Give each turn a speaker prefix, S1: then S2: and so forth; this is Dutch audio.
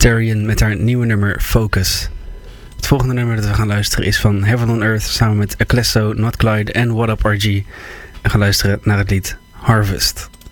S1: Tarian met haar nieuwe nummer Focus. Het volgende nummer dat we gaan luisteren is van Heaven on Earth samen met Eclesso, Not Clyde en What Up RG. En gaan luisteren naar het lied Harvest.